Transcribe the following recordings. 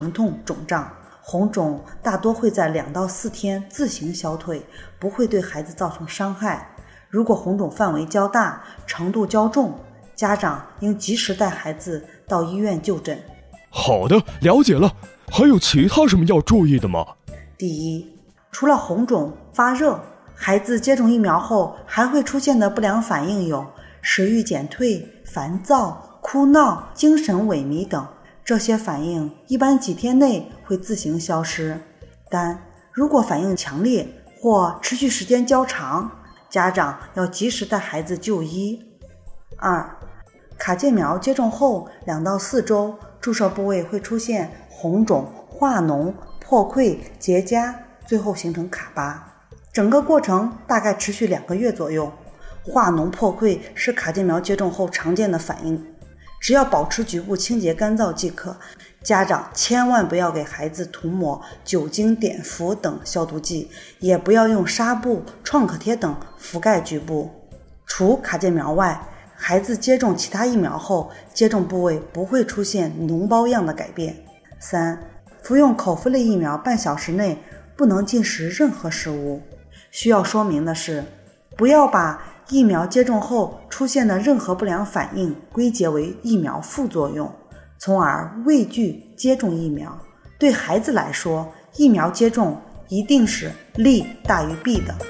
疼痛、肿胀。红肿大多会在2到4天自行消退，不会对孩子造成伤害。如果红肿范围较大、程度较重，家长应及时带孩子到医院就诊。 好的，了解了。还有其他什么要注意的吗？ 第一，除了红肿、发热，孩子接种疫苗后还会出现的不良反应有食欲减退、烦躁、哭闹、精神萎靡等。这些反应一般几天内会自行消失，但如果反应强烈或持续时间较长，家长要及时带孩子就医。2. 卡介苗接种后2到4周，注射部位会出现红肿、化脓、破溃、结痂，最后形成卡疤。整个过程大概持续2个月左右。化脓破溃是卡介苗接种后常见的反应，只要保持局部清洁干燥即可。家长千万不要给孩子涂抹酒精、碘伏等消毒剂，也不要用纱布、创可贴等覆盖局部。除卡介苗外，孩子接种其他疫苗后，接种部位不会出现脓包样的改变。3. 服用口服类疫苗半小时内不能进食任何食物。需要说明的是，不要把疫苗接种后出现的任何不良反应归结为疫苗副作用，从而畏惧接种疫苗。对孩子来说，疫苗接种一定是利大于弊的。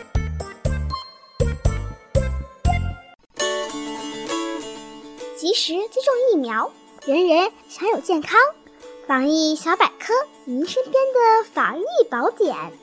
及时接种疫苗，人人享有健康。防疫小百科，您身边的防疫宝典。